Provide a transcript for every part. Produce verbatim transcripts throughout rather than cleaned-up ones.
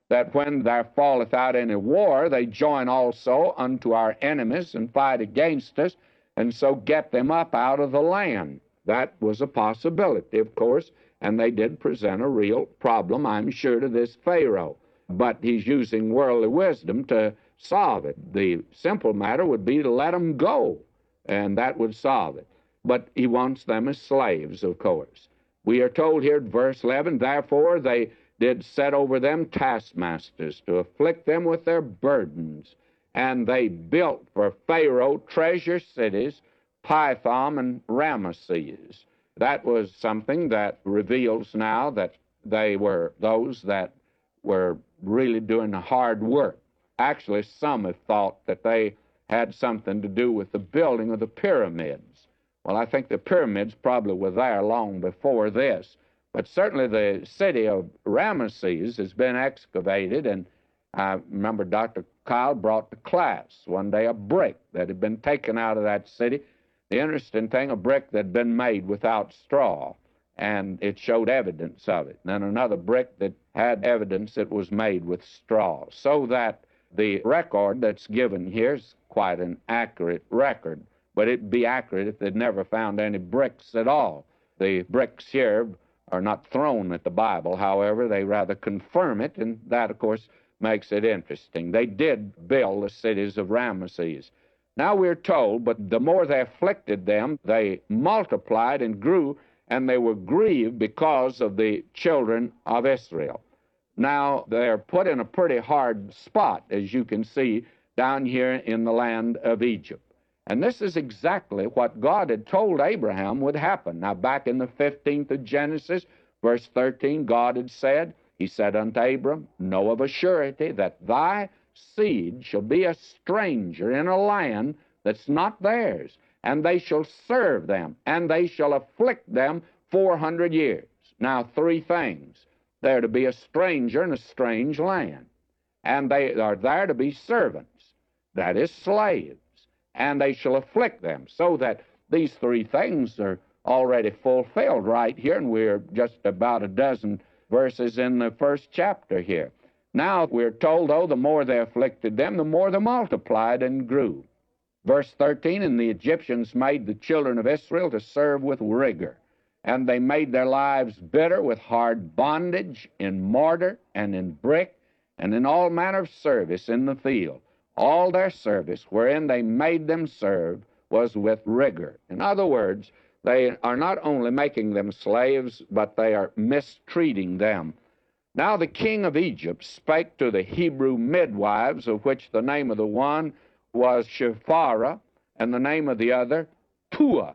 that when there falleth out any war, they join also unto our enemies and fight against us, and so get them up out of the land. That was a possibility, of course, and they did present a real problem, I'm sure, to this Pharaoh. But he's using worldly wisdom to solve it. The simple matter would be to let them go, and that would solve it. But he wants them as slaves, of course. We are told here in verse eleven, therefore they did set over them taskmasters to afflict them with their burdens. And they built for Pharaoh treasure cities, Pithom and Ramesses. That was something that reveals now that they were those that were really doing hard work. Actually, some have thought that they had something to do with the building of the pyramids. Well, I think the pyramids probably were there long before this. But certainly the city of Ramesses has been excavated, and I remember Doctor Kyle brought to class one day a brick that had been taken out of that city. The interesting thing, a brick that had been made without straw, and it showed evidence of it. And then another brick that had evidence it was made with straw, so that the record that's given here is quite an accurate record. But it'd be accurate if they'd never found any bricks at all. The bricks here are not thrown at the Bible, however, they rather confirm it, and that, of course, makes it interesting. They did build the cities of Ramesses. Now we're told, but the more they afflicted them, they multiplied and grew, and they were grieved because of the children of Israel. Now they're put in a pretty hard spot, as you can see, down here in the land of Egypt. And this is exactly what God had told Abraham would happen. Now, back in the fifteenth of Genesis, verse thirteen, God had said, he said unto Abram, know of a surety that thy seed shall be a stranger in a land that's not theirs, and they shall serve them, and they shall afflict them four hundred years. Now, three things. They're to be a stranger in a strange land, and they are there to be servants, that is, slaves. And they shall afflict them, so that these three things are already fulfilled right here, and we're just about a dozen verses in the first chapter here. Now we're told, though, the more they afflicted them, the more they multiplied and grew. Verse thirteen, and the Egyptians made the children of Israel to serve with rigor, and they made their lives bitter with hard bondage in mortar and in brick and in all manner of service in the field. All their service, wherein they made them serve, was with rigor. In other words, they are not only making them slaves, but they are mistreating them. Now the king of Egypt spake to the Hebrew midwives, of which the name of the one was Shiphrah, and the name of the other Puah.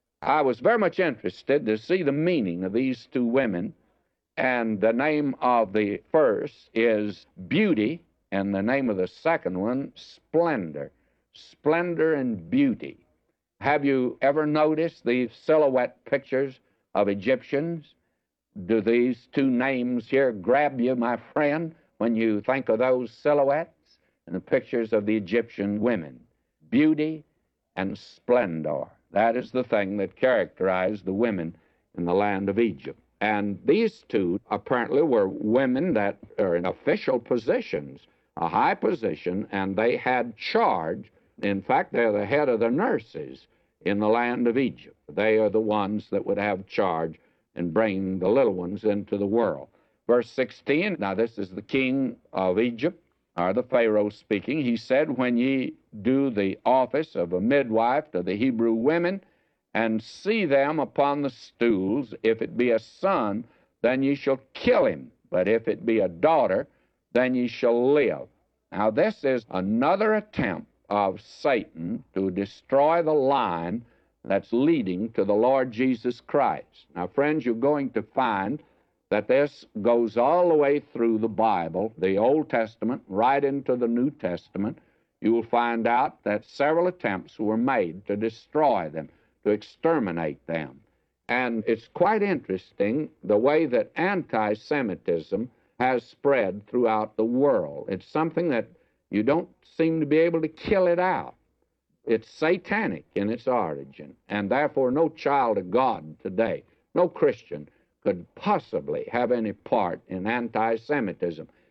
I was very much interested to see the meaning of these two women, and the name of the first is Beauty, and the name of the second one, Splendor. Splendor and beauty. Have you ever noticed these silhouette pictures of Egyptians? Do these two names here grab you, my friend, when you think of those silhouettes and the pictures of the Egyptian women? Beauty and splendor. That is the thing that characterized the women in the land of Egypt. And these two apparently were women that are in official positions, a high position, and they had charge. In fact, they're the head of the nurses in the land of Egypt. They are the ones that would have charge in bringing the little ones into the world. Verse sixteen, now this is the king of Egypt, or the Pharaoh speaking. He said, when ye do the office of a midwife to the Hebrew women, and see them upon the stools, if it be a son, then ye shall kill him. But if it be a daughter, then ye shall live. Now this is another attempt of Satan to destroy the line that's leading to the Lord Jesus Christ. Now, friends, you're going to find that this goes all the way through the Bible, the Old Testament, right into the New Testament. You will find out that several attempts were made to destroy them, to exterminate them. And it's quite interesting the way that anti-Semitism has spread throughout the world. It's something that you don't seem to be able to kill it out. It's satanic in its origin, and therefore no child of God today, no Christian, could possibly have any part in anti-Semitism.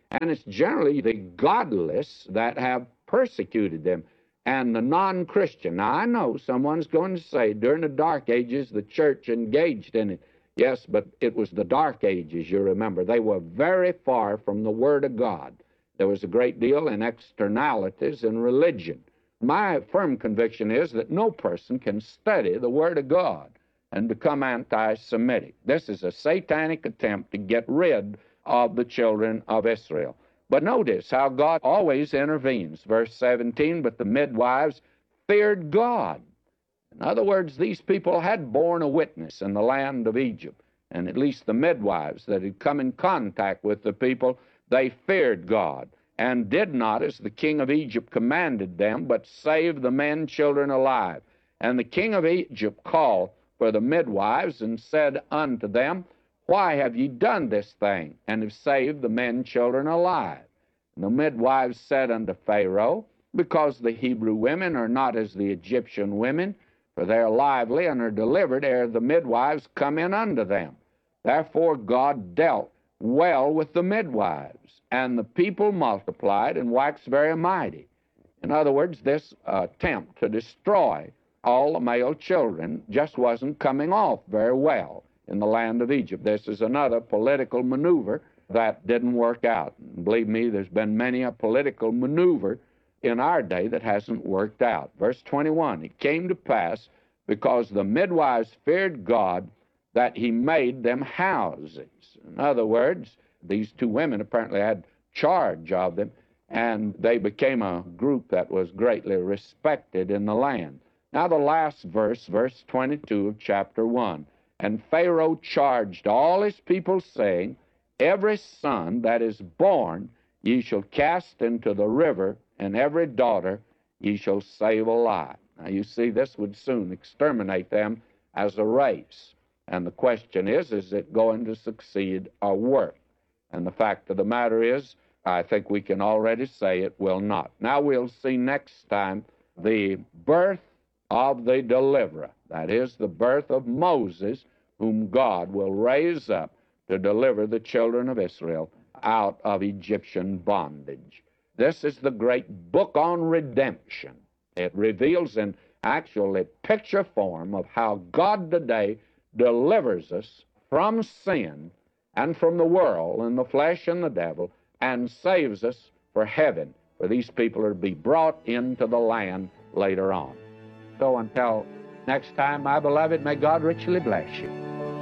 And it's generally the godless that have persecuted them and the non-Christian. Now, I know someone's going to say during the Dark Ages the church engaged in it. Yes, but it was the Dark Ages, you remember. They were very far from the Word of God. There was a great deal in externalities in religion. My firm conviction is that no person can study the Word of God and become anti-Semitic. This is a satanic attempt to get rid of the children of Israel. But notice how God always intervenes. Verse seventeen, but the midwives feared God. In other words, these people had borne a witness in the land of Egypt, and at least the midwives that had come in contact with the people, they feared God and did not, as the king of Egypt commanded them, but saved the men, children alive. And the king of Egypt called for the midwives and said unto them, why have ye done this thing, and have saved the men, children alive? And the midwives said unto Pharaoh, because the Hebrew women are not as the Egyptian women, for they are lively and are delivered ere the midwives come in unto them. Therefore God dealt well with the midwives, and the people multiplied and waxed very mighty. In other words, this uh, attempt to destroy all the male children just wasn't coming off very well in the land of Egypt. This is another political maneuver that didn't work out. And believe me, there's been many a political maneuver in our day that hasn't worked out. Verse twenty-one, it came to pass, because the midwives feared God, that he made them houses. In other words, these two women apparently had charge of them, and they became a group that was greatly respected in the land. Now the last verse, verse twenty-two of chapter one, and Pharaoh charged all his people, saying, every son that is born ye shall cast into the river, and every daughter ye shall save alive. Now you see, this would soon exterminate them as a race. And the question is, is it going to succeed or work? And the fact of the matter is, I think we can already say it will not. Now we'll see next time the birth of the deliverer. That is, the birth of Moses, whom God will raise up to deliver the children of Israel out of Egyptian bondage. This is the great book on redemption. It reveals in actually picture form of how God today delivers us from sin and from the world and the flesh and the devil, and saves us for heaven, for these people are to be brought into the land later on. So until next time, my beloved, may God richly bless you.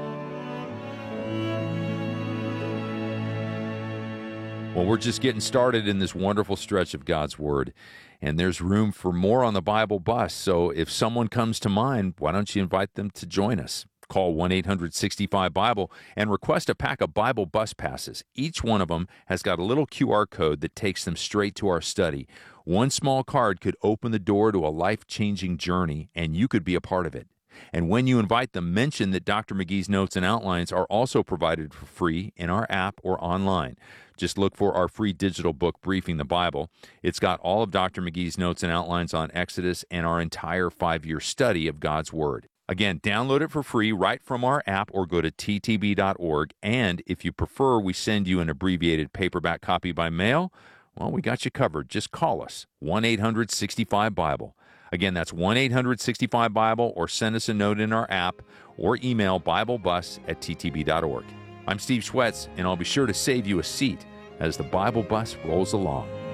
Well, we're just getting started in this wonderful stretch of God's Word, and there's room for more on the Bible Bus. So if someone comes to mind, why don't you invite them to join us? Call one eight hundred sixty-five Bible and request a pack of Bible Bus passes. Each one of them has got a little Q R code that takes them straight to our study. One small card could open the door to a life-changing journey, and you could be a part of it. And when you invite them, mention that Doctor McGee's notes and outlines are also provided for free in our app or online. Just look for our free digital book, Briefing the Bible. It's got all of Doctor McGee's notes and outlines on Exodus and our entire five-year study of God's Word. Again, download it for free right from our app or go to T T B dot org. And if you prefer we send you an abbreviated paperback copy by mail, well, we got you covered. Just call us, one eight hundred sixty-five Bible. Again, that's one eight hundred sixty-five Bible, or send us a note in our app or email BibleBus at T T B dot org. I'm Steve Schwetz, and I'll be sure to save you a seat as the Bible Bus rolls along.